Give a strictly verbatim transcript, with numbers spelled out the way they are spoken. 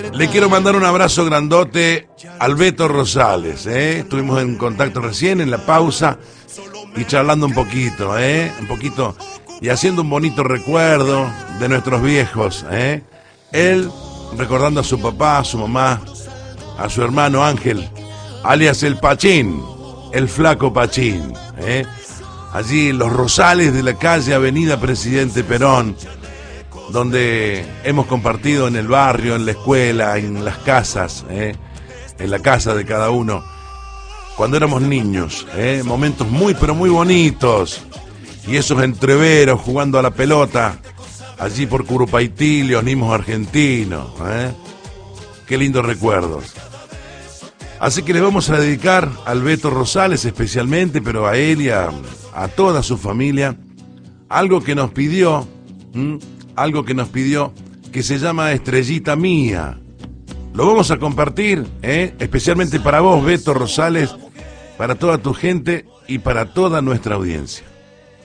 Le quiero mandar un abrazo grandote al Beto Rosales, ¿eh? Estuvimos en contacto recién en la pausa y charlando un poquito, ¿eh? Un poquito y haciendo un bonito recuerdo de nuestros viejos, ¿eh? Él recordando a su papá, a su mamá, a su hermano Ángel, alias el Pachín, el flaco Pachín, ¿eh? Allí en los Rosales de la calle Avenida Presidente Perón, donde hemos compartido en el barrio, en la escuela, en las casas, ¿eh? En la casa de cada uno, cuando éramos niños, ¿eh? Momentos muy pero muy bonitos, y esos entreveros jugando a la pelota, allí por Curupaití, Leonismos Argentinos, ¿eh? Qué lindos recuerdos. Así que le vamos a dedicar al Beto Rosales especialmente, pero a él y a, a toda su familia, algo que nos pidió, ¿m? algo que nos pidió, que se llama Estrellita Mía. Lo vamos a compartir, ¿eh? Especialmente para vos, Beto Rosales, para toda tu gente y para toda nuestra audiencia.